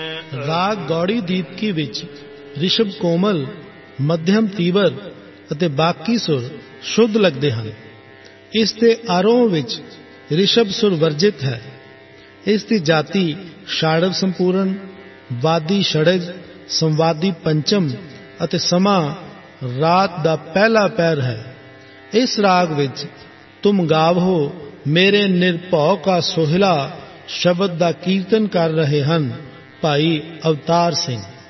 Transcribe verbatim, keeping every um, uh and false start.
ਰਾਗ ਗੌੜੀ ਦੀਪਕੀ ਵਿੱਚ ਰਿਸ਼ਭ ਕੋਮਲ, ਮੱਧਮ ਤੀਬਰ ਅਤੇ ਬਾਕੀ ਸੁਰ ਸ਼ੁੱਧ ਲੱਗਦੇ ਹਨ। ਇਸ ਦੇ ਆਰੋਹ ਵਿੱਚ ਰਿਸ਼ਭ ਸੁਰ ਵਰਜਿਤ ਹੈ। ਇਸ ਦੀ ਜਾਤੀ ਸ਼ਾੜਵ ਸੰਪੂਰਨ, ਵਾਦੀ षड्ज, ਸੰਵਾਦੀ ਪੰਚਮ ਅਤੇ ਸਮਾਂ ਰਾਤ ਦਾ ਪਹਿਲਾ ਪਹਿਰ ਹੈ। ਇਸ ਰਾਗ ਵਿੱਚ ਤੁਮ ਗਾਵੋ ਮੇਰੇ ਨਿਰਭਉ ਕਾ ਸੋਹਿਲਾ ਸ਼ਬਦ ਦਾ ਕੀਰਤਨ ਕਰ ਰਹੇ ਹਨ ਭਾਈ ਅਵਤਾਰ ਸਿੰਘ।